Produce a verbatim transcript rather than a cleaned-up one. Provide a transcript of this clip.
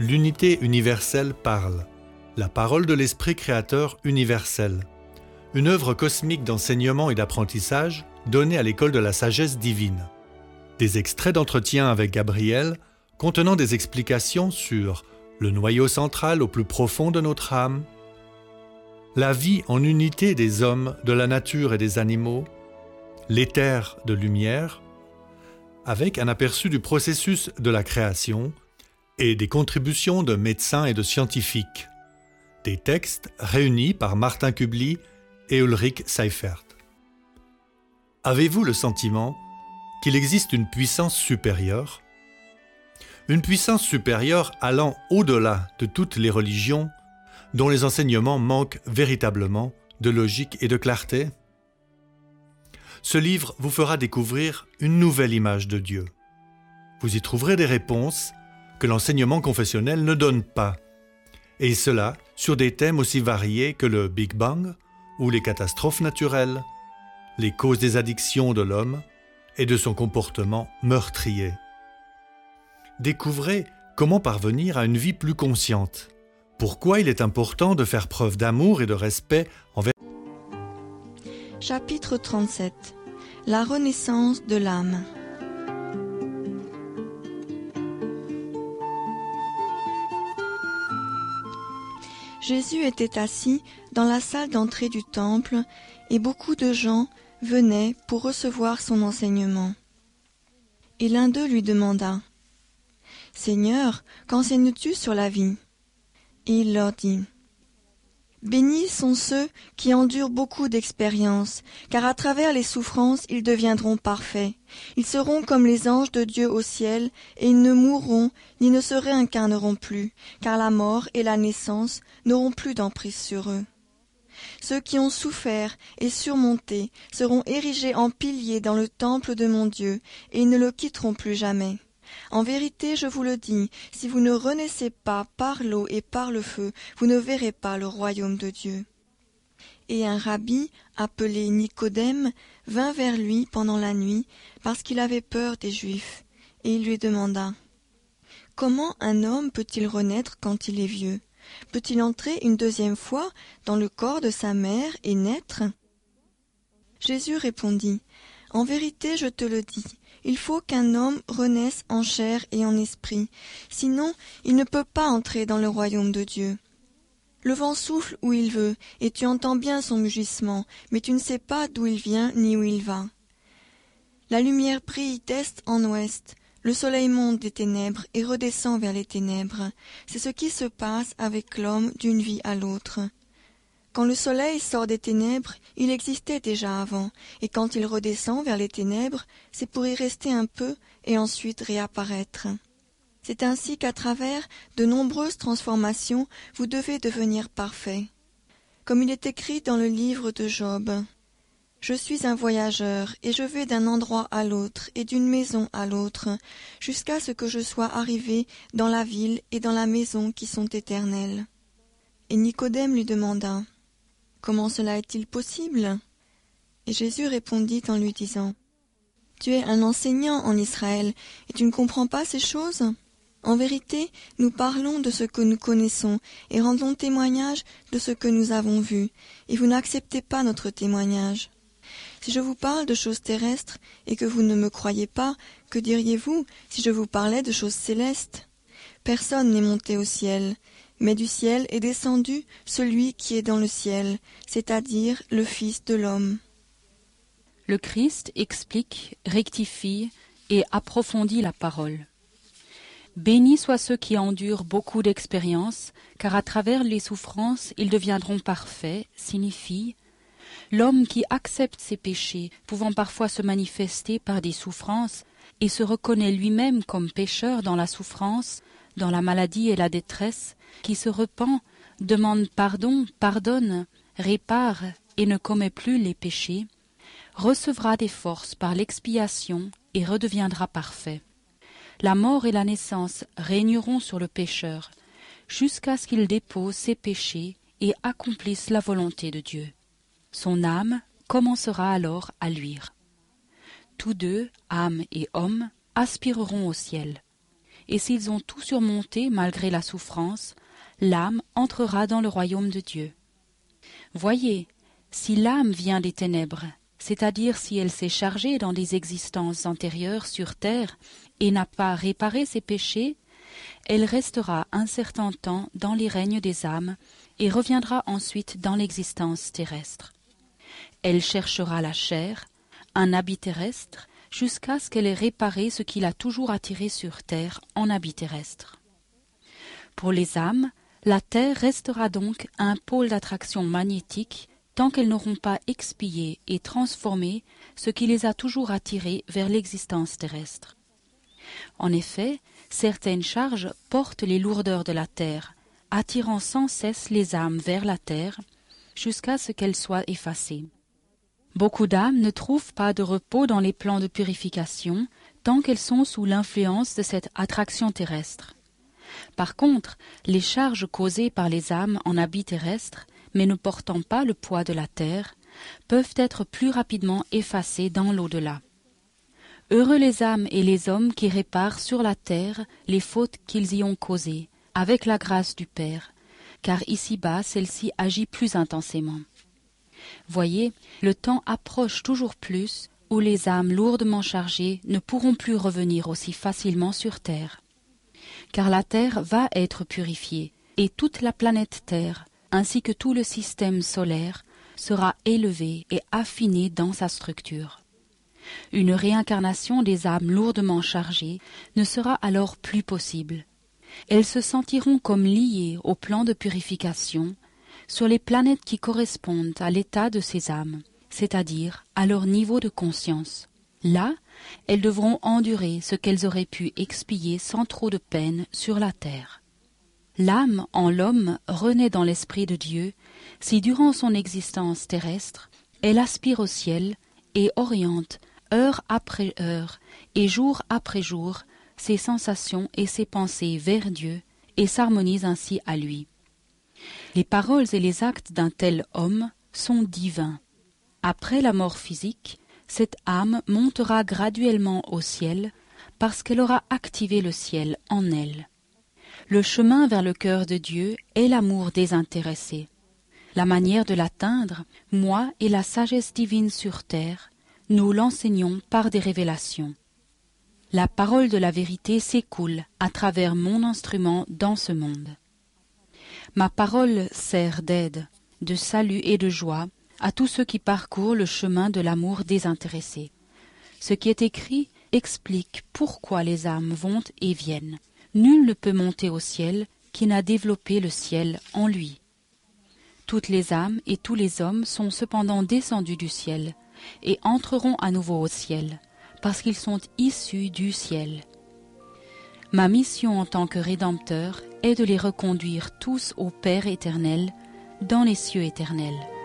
L'unité universelle parle, la parole de l'Esprit créateur universel, une œuvre cosmique d'enseignement et d'apprentissage donnée à l'école de la sagesse divine. Des extraits d'entretien avec Gabriel contenant des explications sur le noyau central au plus profond de notre âme, la vie en unité des hommes, de la nature et des animaux, l'éther de lumière, avec un aperçu du processus de la création et des contributions de médecins et de scientifiques, des textes réunis par Martin Kubli et Ulrich Seifert. Avez-vous le sentiment qu'il existe une puissance supérieure ? Une puissance supérieure allant au-delà de toutes les religions, dont les enseignements manquent véritablement de logique et de clarté ? Ce livre vous fera découvrir une nouvelle image de Dieu. Vous y trouverez des réponses que l'enseignement confessionnel ne donne pas, et cela sur des thèmes aussi variés que le Big Bang ou les catastrophes naturelles, les causes des addictions de l'homme et de son comportement meurtrier. Découvrez comment parvenir à une vie plus consciente. Pourquoi il est important de faire preuve d'amour et de respect envers... Chapitre trente-sept. La renaissance de l'âme. Jésus était assis dans la salle d'entrée du temple et beaucoup de gens venaient pour recevoir son enseignement. Et l'un d'eux lui demanda « Seigneur, qu'enseignes-tu sur la vie ?» Et il leur dit « Bénis sont ceux qui endurent beaucoup d'expériences, car à travers les souffrances ils deviendront parfaits. Ils seront comme les anges de Dieu au ciel, et ils ne mourront ni ne se réincarneront plus, car la mort et la naissance n'auront plus d'emprise sur eux. Ceux qui ont souffert et surmonté seront érigés en piliers dans le temple de mon Dieu, et ils ne le quitteront plus jamais. En vérité, je vous le dis, si vous ne renaissez pas par l'eau et par le feu, vous ne verrez pas le royaume de Dieu. » Et un rabbi, appelé Nicodème, vint vers lui pendant la nuit, parce qu'il avait peur des Juifs, et il lui demanda « Comment un homme peut-il renaître quand il est vieux ? Peut-il entrer une deuxième fois dans le corps de sa mère et naître ?» Jésus répondit « En vérité, je te le dis, il faut qu'un homme renaisse en chair et en esprit, sinon il ne peut pas entrer dans le royaume de Dieu. Le vent souffle où il veut, et tu entends bien son mugissement, mais tu ne sais pas d'où il vient ni où il va. La lumière brille d'est en ouest, le soleil monte des ténèbres et redescend vers les ténèbres. C'est ce qui se passe avec l'homme d'une vie à l'autre. Quand le soleil sort des ténèbres, il existait déjà avant, et quand il redescend vers les ténèbres, c'est pour y rester un peu et ensuite réapparaître. C'est ainsi qu'à travers de nombreuses transformations, vous devez devenir parfait. Comme il est écrit dans le livre de Job, « Je suis un voyageur, et je vais d'un endroit à l'autre, et d'une maison à l'autre, jusqu'à ce que je sois arrivé dans la ville et dans la maison qui sont éternelles. » Et Nicodème lui demanda, « Comment cela est-il possible ?» Et Jésus répondit en lui disant, « Tu es un enseignant en Israël, et tu ne comprends pas ces choses ? En vérité, nous parlons de ce que nous connaissons, et rendons témoignage de ce que nous avons vu, et vous n'acceptez pas notre témoignage. Si je vous parle de choses terrestres, et que vous ne me croyez pas, que diriez-vous si je vous parlais de choses célestes ? Personne n'est monté au ciel, mais du ciel est descendu celui qui est dans le ciel, c'est-à-dire le Fils de l'homme. » Le Christ explique, rectifie et approfondit la parole. Bénis soient ceux qui endurent beaucoup d'expériences, car à travers les souffrances ils deviendront parfaits, signifie l'homme qui accepte ses péchés, pouvant parfois se manifester par des souffrances, et se reconnaît lui-même comme pécheur dans la souffrance, dans la maladie et la détresse, qui se repent, demande pardon, pardonne, répare et ne commet plus les péchés, recevra des forces par l'expiation et redeviendra parfait. La mort et la naissance régneront sur le pécheur, jusqu'à ce qu'il dépose ses péchés et accomplisse la volonté de Dieu. Son âme commencera alors à luire. Tous deux, âme et homme, aspireront au ciel. et s'ils ont tout surmonté malgré la souffrance, l'âme entrera dans le royaume de Dieu. Voyez, si l'âme vient des ténèbres, c'est-à-dire si elle s'est chargée dans des existences antérieures sur terre et n'a pas réparé ses péchés, elle restera un certain temps dans les règnes des âmes et reviendra ensuite dans l'existence terrestre. Elle cherchera la chair, un habit terrestre, jusqu'à ce qu'elle ait réparé ce qui l'a toujours attirée sur terre en habit terrestre. Pour les âmes, la terre restera donc un pôle d'attraction magnétique tant qu'elles n'auront pas expié et transformé ce qui les a toujours attirées vers l'existence terrestre. En effet, certaines charges portent les lourdeurs de la terre, attirant sans cesse les âmes vers la terre, jusqu'à ce qu'elles soient effacées. Beaucoup d'âmes ne trouvent pas de repos dans les plans de purification tant qu'elles sont sous l'influence de cette attraction terrestre. Par contre, les charges causées par les âmes en habit terrestre, mais ne portant pas le poids de la terre, peuvent être plus rapidement effacées dans l'au-delà. Heureux les âmes et les hommes qui réparent sur la terre les fautes qu'ils y ont causées, avec la grâce du Père, car ici-bas celle-ci agit plus intensément. Voyez, le temps approche toujours plus où les âmes lourdement chargées ne pourront plus revenir aussi facilement sur terre. Car la terre va être purifiée, et toute la planète Terre, ainsi que tout le système solaire, sera élevé et affiné dans sa structure. Une réincarnation des âmes lourdement chargées ne sera alors plus possible. Elles se sentiront comme liées au plan de purification sur les planètes qui correspondent à l'état de ces âmes, c'est-à-dire à leur niveau de conscience. Là, elles devront endurer ce qu'elles auraient pu expier sans trop de peine sur la terre. L'âme en l'homme renaît dans l'esprit de Dieu si durant son existence terrestre, elle aspire au ciel et oriente heure après heure et jour après jour ses sensations et ses pensées vers Dieu et s'harmonise ainsi à lui. Les paroles et les actes d'un tel homme sont divins. Après la mort physique, cette âme montera graduellement au ciel parce qu'elle aura activé le ciel en elle. Le chemin vers le cœur de Dieu est l'amour désintéressé. La manière de l'atteindre, moi et la sagesse divine sur terre, nous l'enseignons par des révélations. La parole de la vérité s'écoule à travers mon instrument dans ce monde. Ma parole sert d'aide, de salut et de joie à tous ceux qui parcourent le chemin de l'amour désintéressé. Ce qui est écrit explique pourquoi les âmes vont et viennent. Nul ne peut monter au ciel qui n'a développé le ciel en lui. Toutes les âmes et tous les hommes sont cependant descendus du ciel et entreront à nouveau au ciel, parce qu'ils sont issus du ciel. Ma mission en tant que Rédempteur est de les reconduire tous au Père éternel, dans les cieux éternels.